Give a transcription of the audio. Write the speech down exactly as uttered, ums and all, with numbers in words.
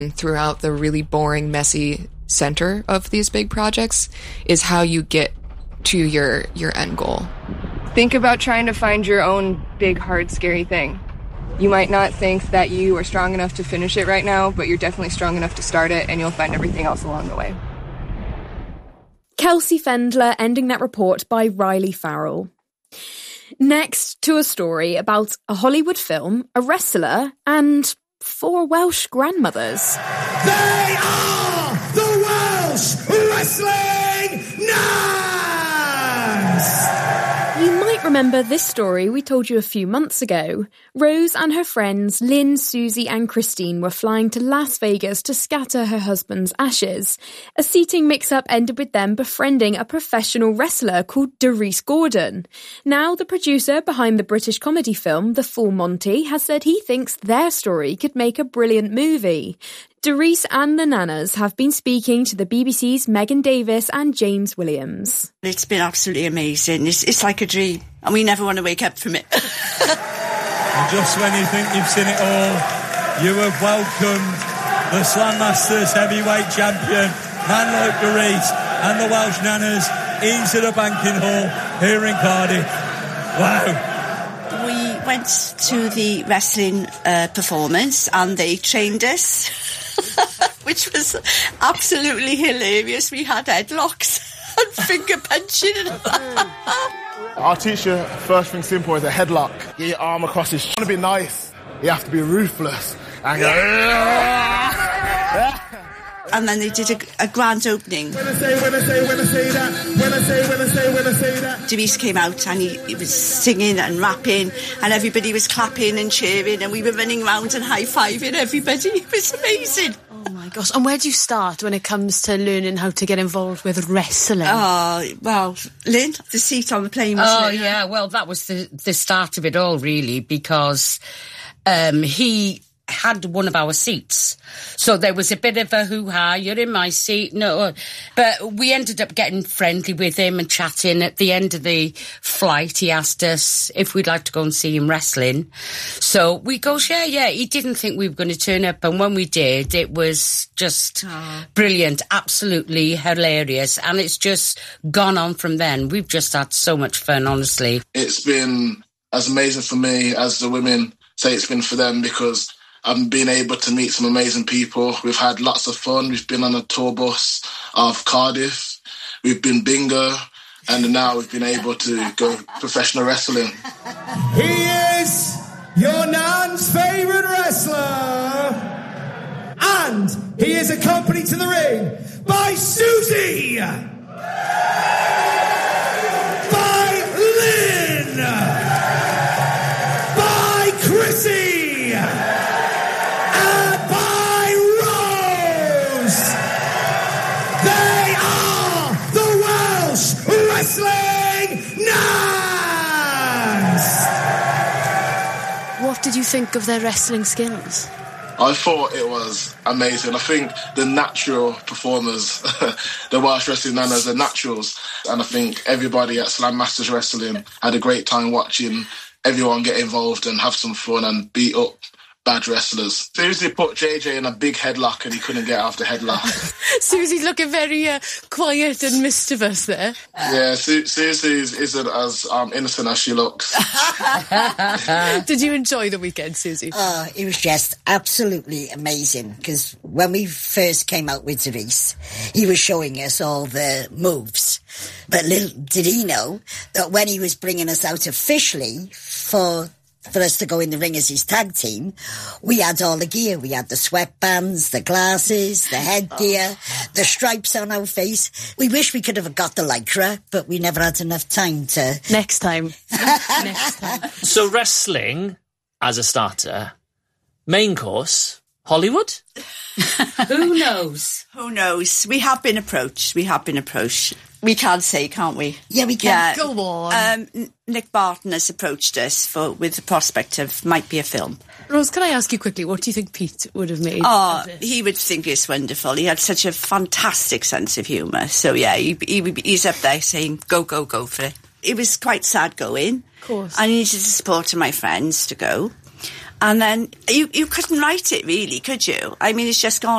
throughout the really boring, messy center of these big projects is how you get to your your end goal. Think about trying to find your own big, hard, scary thing. You might not think that you are strong enough to finish it right now, but you're definitely strong enough to start it, and you'll find everything else along the way. Kelsey Fendler ending that report by Riley Farrell. Next to a story about a Hollywood film, a wrestler, and four Welsh grandmothers. They are the Welsh Wrestling Nuns! You might remember this story we told you a few months ago. Rose and her friends Lynn, Susie and Christine were flying to Las Vegas to scatter her husband's ashes. A seating mix-up ended with them befriending a professional wrestler called Darice Gordon. Now the producer behind the British comedy film The Full Monty has said he thinks their story could make a brilliant movie. Darice and the Nanas have been speaking to the B B C's Megan Davis and James Williams. It's been absolutely amazing. It's, it's like a dream, and we never want to wake up from it. And just when you think you've seen it all, you have welcomed the Slam Masters heavyweight champion, Manlope Darice, and the Welsh Nanas into the banking hall here in Cardiff. Wow. We went to the wrestling uh, performance, and they trained us, which was absolutely hilarious. We had headlocks and finger punching. Our teacher, first thing simple, is a headlock. Get your arm across his shoulder. To be nice, you have to be ruthless. And go, and then they did a, a grand opening. When I say, when I say, when I say that, when I say, when I say, when I say that. Darice came out and he, he was singing and rapping, and everybody was clapping and cheering, and we were running around and high-fiving everybody. It was amazing. Oh my gosh. And where do you start when it comes to learning how to get involved with wrestling? Oh, well, Lynn, the seat on the plane was Oh, there. yeah, well, that was the, the start of it all, really, because um, he had one of our seats. So there was a bit of a hoo-ha, you're in my seat, no. But we ended up getting friendly with him and chatting. At the end of the flight, he asked us if we'd like to go and see him wrestling. So we go, yeah, yeah. He didn't think we were going to turn up. And when we did, it was just oh. brilliant, absolutely hilarious. And it's just gone on from then. We've just had so much fun, honestly. It's been as amazing for me as the women say it's been for them, because I've been able to meet some amazing people. We've had lots of fun. We've been on a tour bus of Cardiff. We've been bingo. And now we've been able to go professional wrestling. He is your nan's favourite wrestler. And he is accompanied to the ring by Susie. By Lynn. By Chrissy. Wrestling Nuns! What did you think of their wrestling skills? I thought it was amazing. I think the natural performers, the Welsh Wrestling Nanas, are naturals. And I think everybody at Slam Masters Wrestling had a great time watching everyone get involved and have some fun and beat up bad wrestlers. Susie put J J in a big headlock and he couldn't get out of the headlock. Susie's looking very uh, quiet and mischievous there. Yeah, Su- Susie isn't as um, innocent as she looks. Did you enjoy the weekend, Susie? Oh, it was just absolutely amazing, because when we first came out with Darice, he was showing us all the moves. But little did he know that when he was bringing us out officially for... for us to go in the ring as his tag team, we had all the gear. We had the sweatbands, the glasses, the headgear, the stripes on our face. We wish we could have got the lycra, but we never had enough time to... Next time. Next time. So wrestling, as a starter, main course, Hollywood? Who knows? Who knows? We have been approached. We have been approached. We can say, can't we? Yeah, we can. Yeah. Go on. Um, Nick Barton has approached us for with the prospect of might be a film. Rose, can I ask you quickly, what do you think Pete would have made Oh, of this? He would think it's wonderful. He had such a fantastic sense of humour. So, yeah, he, he, he's up there saying, go, go, go for it. It was quite sad going. Of course. I needed the support of my friends to go. And then you, you couldn't write it, really, could you? I mean, it's just gone.